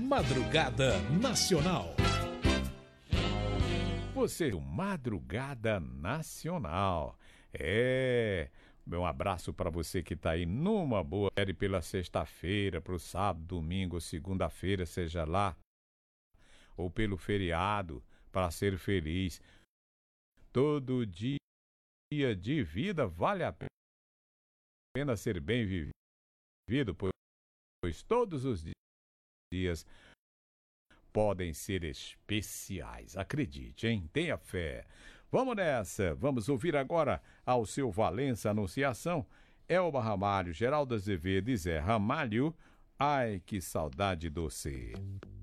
Madrugada Nacional. Você, Madrugada Nacional. Um abraço para você que tá aí numa boa série pela sexta-feira, pro sábado, domingo, segunda-feira, seja lá, ou pelo feriado, para ser feliz. Todo dia de vida vale a pena ser bem vivido, pois todos os dias podem ser especiais. Acredite, hein? Tenha fé. Vamos nessa. Vamos ouvir agora Alceu Valença, Anunciação, Elba Ramalho, Geraldo Azevedo e Zé Ramalho. Ai, que saudade doce.